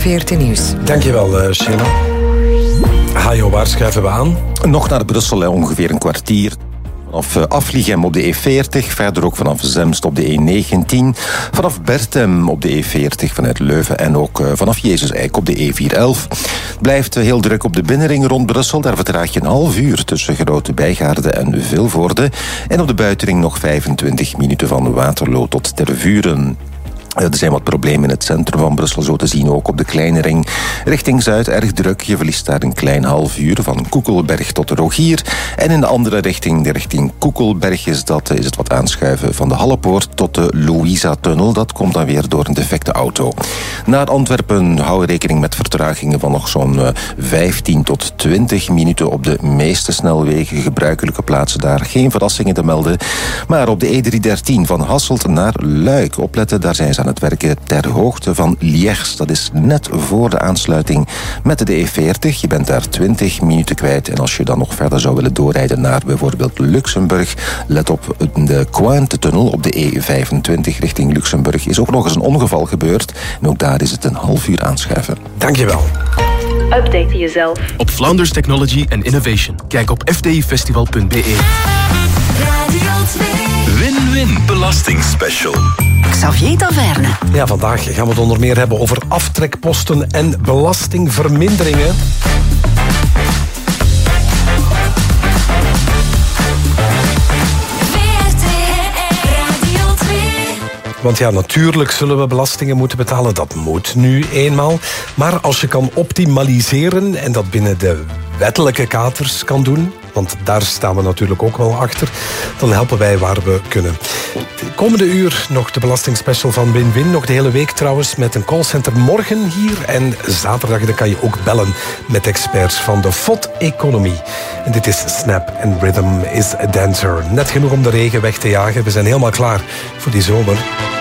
VRT Nieuws. Dankjewel, Sheila. Hajo, waar schuiven we aan? Nog naar Brussel, ongeveer een kwartier. Vanaf Afligem op de E40, verder ook vanaf Zemst op de E19, vanaf Bertem op de E40 vanuit Leuven en ook vanaf Jezus-Eik op de E411. Het blijft heel druk op de binnenring rond Brussel, daar vertraag je een half uur tussen Grote Bijgaarde en Vilvoorde. En op de buitenring nog 25 minuten van Waterloo tot Tervuren. Er zijn wat problemen in het centrum van Brussel, zo te zien ook op de kleine ring. Richting Zuid erg druk, je verliest daar een klein half uur van Koekelberg tot de Rogier. En in de andere richting, de richting Koekelberg, is het wat aanschuiven van de Hallepoort tot de Louisa-tunnel. Dat komt dan weer door een defecte auto. Naar Antwerpen hou rekening met vertragingen van nog zo'n 15 tot 20 minuten op de meeste snelwegen. Gebruikelijke plaatsen daar, geen verrassingen te melden. Maar op de E313 van Hasselt naar Luik, opletten, daar zijn ze aan het werken ter hoogte van Liège. Dat is net voor de aansluiting met de E40. Je bent daar 20 minuten kwijt. En als je dan nog verder zou willen doorrijden naar bijvoorbeeld Luxemburg, let op, de Cointe-tunnel op de E25 richting Luxemburg is ook nog eens een ongeval gebeurd. En ook daar is het een half uur aanschuiven. Dankjewel. Update jezelf op Flanders Technology and Innovation. Kijk op fdifestival.be. Win-win belastingspecial. Xavier Taverne. Ja, vandaag gaan we het onder meer hebben over aftrekposten en belastingverminderingen. Want ja, natuurlijk zullen we belastingen moeten betalen. Dat moet nu eenmaal. Maar als je kan optimaliseren en dat binnen de wettelijke kaders kan doen, want daar staan we natuurlijk ook wel achter, dan helpen wij waar we kunnen. De komende uur nog de belastingspecial van Win-Win. Nog de hele week trouwens met een callcenter morgen hier. En zaterdag dan kan je ook bellen met experts van de FOD-economie. En dit is Snap and Rhythm is a Dancer. Net genoeg om de regen weg te jagen. We zijn helemaal klaar voor die zomer.